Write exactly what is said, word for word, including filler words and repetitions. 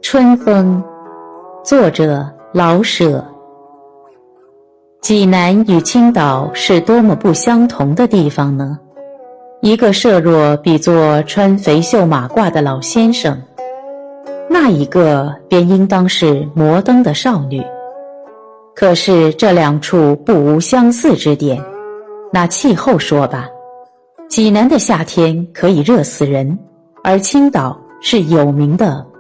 春风，作者老舍。济南与青岛是多么不相同的地方呢？一个设若比作穿肥袖马褂的老先生，那一个便应当是摩登的少女。可是这两处不无相似之点。拿气候说吧，济南的夏天可以热死人，而青岛是有名的